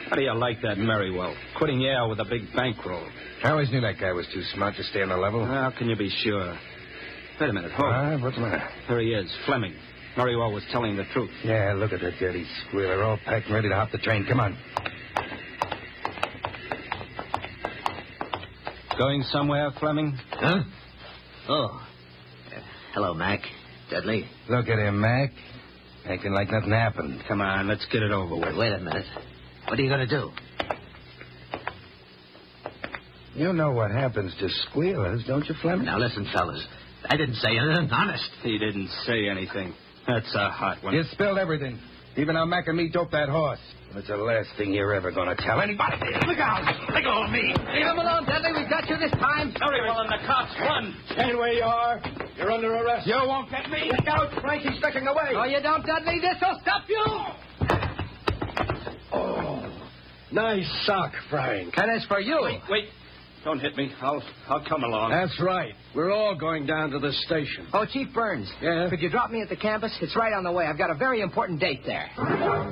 How do you like that Merriwell? Quitting Yale with a big bankroll. I always knew that guy was too smart to stay on the level. How can you be sure? Wait a minute, hold. What's the matter? Here he is, Fleming. Merriwell was telling the truth. Yeah, look at that dirty squealer, all packed and ready to hop the train. Come on. Going somewhere, Fleming? Huh? Oh. Hello, Mac. Dudley. Look at him, Mac. Acting like nothing happened. Come on, let's get it over with. Wait a minute. What are you going to do? You know what happens to squealers, don't you, Fleming? Now, listen, fellas. I didn't say anything. Honest. He didn't say anything. That's a hot one. You spilled everything. Even how Mac and me doped that horse. It's the last thing you're ever going to tell anybody. Look out! Let go of me! Leave him alone, Dudley. We've got you this time. Merriwell and the cops, run! Stand where you are. You're under arrest. You won't get me. Look out, Frankie's sticking away. Oh, you don't, Dudley? This'll stop you! Oh, nice sock, Frank. And as for you... Wait. Don't hit me. I'll come along. That's right. We're all going down to the station. Oh, Chief Burns. Yeah? Could you drop me at the campus? It's right on the way. I've got a very important date there.